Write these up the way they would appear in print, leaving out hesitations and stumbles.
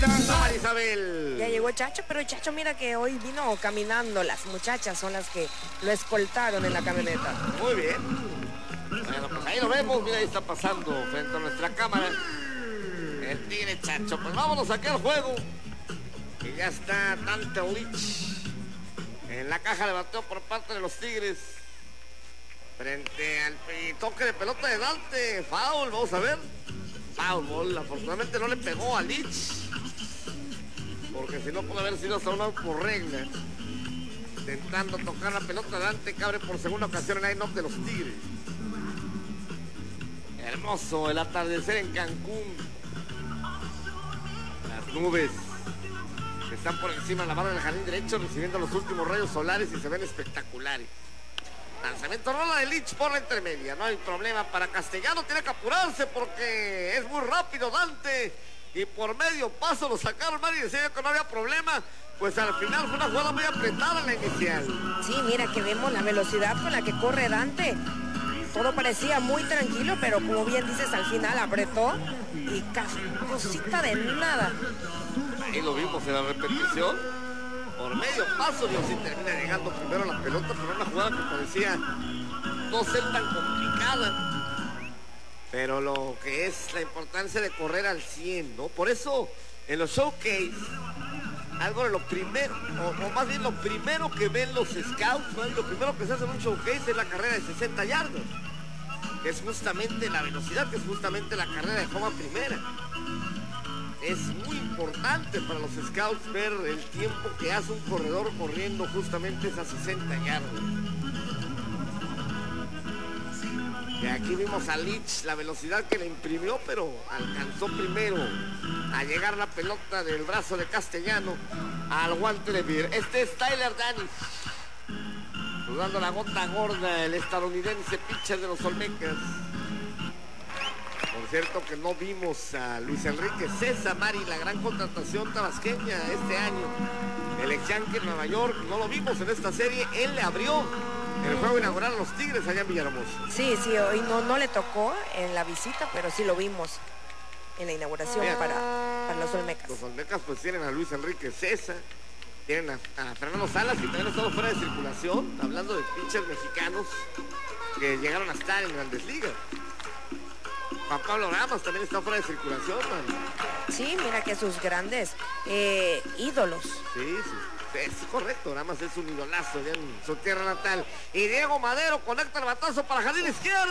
Isabel. Ya llegó Chacho, pero Chacho mira que hoy vino caminando. Las muchachas son las que lo escoltaron en la camioneta. Muy bien. Bueno, pues ahí lo vemos. Mira, ahí está pasando frente a nuestra cámara el tigre Chacho. Pues vámonos aquí al juego. Y ya está Dante Lich en la caja de bateo por parte de los Tigres. Frente al toque de pelota de Dante. Foul, vamos a ver. Foul, afortunadamente no le pegó a Lich. Porque si no puede haber sido hasta una por regla. Intentando tocar la pelota de Dante, que abre por segunda ocasión el line-up de los Tigres. Hermoso el atardecer en Cancún. Las nubes que están por encima de la barra del jardín derecho recibiendo los últimos rayos solares y se ven espectaculares. Lanzamiento rola de Lich por la intermedia. No hay problema para Castellano. Tiene que apurarse porque es muy rápido Dante. Y por medio paso lo sacaron mal y decía que no había problema. Pues al final fue una jugada muy apretada en la inicial. Sí, mira que vemos la velocidad con la que corre Dante. Todo parecía muy tranquilo, pero como bien dices, al final apretó y casi cosita de nada. Ahí lo vimos en la repetición. Por medio paso, Dios sí termina llegando primero a la pelota, pero una jugada que parecía no ser tan complicada. Pero lo que es la importancia de correr al 100, ¿no? Por eso, en los showcase, algo de lo primero, o más bien lo primero que ven los scouts, ¿no? Lo primero que se hace en un showcase es la carrera de 60 yardas. Que es justamente la velocidad, que es justamente la carrera de home a primera. Es muy importante para los scouts ver el tiempo que hace un corredor corriendo justamente esas 60 yardas. Y aquí vimos a Lich, la velocidad que le imprimió, pero alcanzó primero a llegar la pelota del brazo de Castellano al guante de vidrio. Este es Tyler Danis, jugando la gota gorda, el estadounidense pitcher de los Olmecas. Por cierto que no vimos a Luis Enrique César Mari, la gran contratación tabasqueña este año. El ex Yankee en Nueva York, no lo vimos en esta serie. Él le abrió el juego inaugural a los Tigres allá en Villahermosa. Sí, hoy no le tocó en la visita, pero sí lo vimos en la inauguración para los Olmecas. Los Olmecas pues tienen a Luis Enrique César, tienen a Fernando Salas, que también ha estado fuera de circulación, hablando de pitchers mexicanos que llegaron a estar en Grandes Ligas. Juan Pablo Ramas también está fuera de circulación, man. Sí, mira que sus grandes ídolos. Sí, es correcto, Ramas es un idolazo ya en su tierra natal. Y Diego Madero conecta el batazo para jardín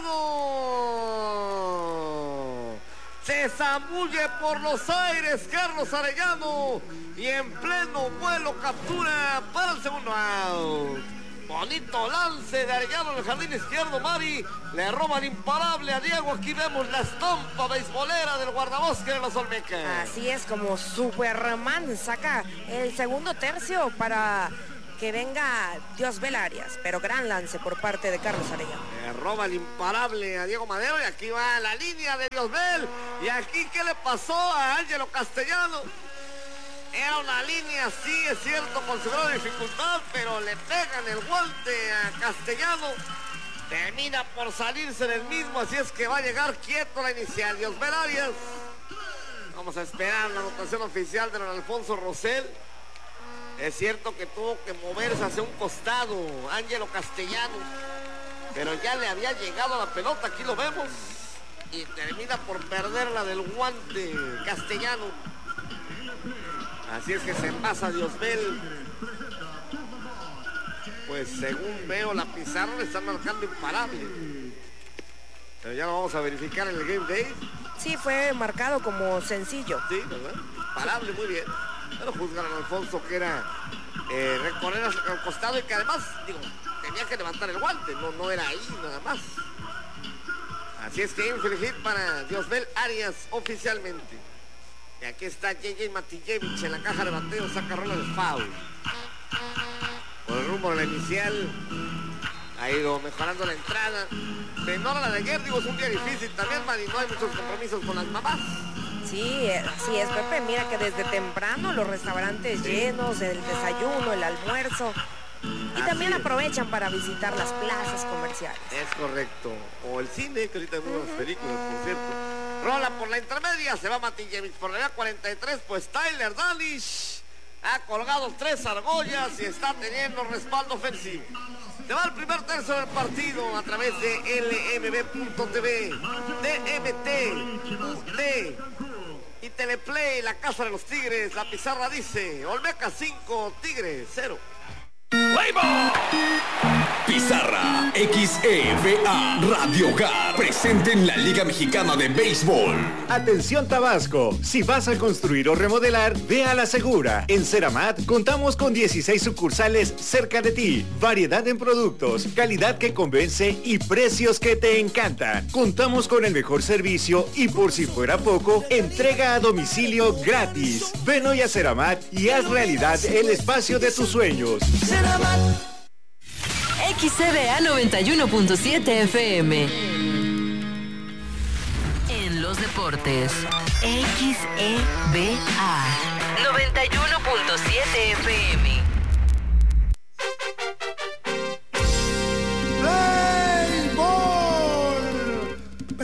izquierdo. Se zambulle por los aires Carlos Arellano y en pleno vuelo captura para el segundo out. Bonito lance de Arellano en el jardín izquierdo, Mari. Le roban imparable a Diego. Aquí vemos la estampa beisbolera del guardabosque de los Olmecas. Así es, como Superman saca el segundo tercio para que venga Diosbel Arias. Pero gran lance por parte de Carlos Arellano. Le roba el imparable a Diego Madero y aquí va la línea de Diosbel. Y aquí, ¿qué le pasó a Ángelo Castellano? Era una línea, sí, es cierto, con su grado de dificultad, pero le pegan el guante a Castellano. Termina por salirse del mismo, así es que va a llegar quieto la inicial. Diosbel Arias. Vamos a esperar la anotación oficial de don Alfonso Rosell. Es cierto que tuvo que moverse hacia un costado Ángelo Castellano, pero ya le había llegado la pelota, aquí lo vemos. Y termina por perderla del guante Castellano. Así es que se envasa Diosbel. Pues según veo la pizarra le están marcando imparable. Pero ya lo vamos a verificar en el Game Day. Sí, fue marcado como sencillo. Sí, ¿verdad? Imparable, muy bien. Pero juzgaron a Alfonso que era recorrer hacia el costado y que además, tenía que levantar el guante. No era ahí nada más. Así es que infield hit para Diosbel Arias oficialmente. Y aquí está J.J. Matijevich en la caja de bateo, saca rola de foul. Por el rumbo de la inicial, ha ido mejorando la entrada. Menor a la de ayer, es un día difícil también, man, y no hay muchos compromisos con las mamás. Sí, así es, Pepe. Mira que desde temprano los restaurantes llenos, el desayuno, el almuerzo. Y también aprovechan para visitar las plazas comerciales. Es correcto. O el cine, que ahorita hay unas películas, por cierto. Rola por la intermedia, se va Martin Jemix. Por la vía 43, pues Tyler Danish ha colgado 3 argollas y está teniendo respaldo ofensivo. Se va el primer tercio del partido a través de LMB.tv, DMT, UD y Teleplay, la casa de los Tigres. La pizarra dice, Olmeca 5, Tigres 0. Pizarra XEVA Radio Hogar, presente en la Liga Mexicana de Béisbol. Atención Tabasco, si vas a construir o remodelar, ve a la segura. En Ceramat contamos con 16 sucursales cerca de ti, variedad en productos, calidad que convence y precios que te encantan. Contamos con el mejor servicio y por si fuera poco, entrega a domicilio gratis. Ven hoy a Ceramat y haz realidad el espacio de tus sueños. XCBA 91.7 FM. En los deportes, XEBA.